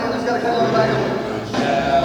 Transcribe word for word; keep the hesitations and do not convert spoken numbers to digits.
just gotta cut it on the back of it.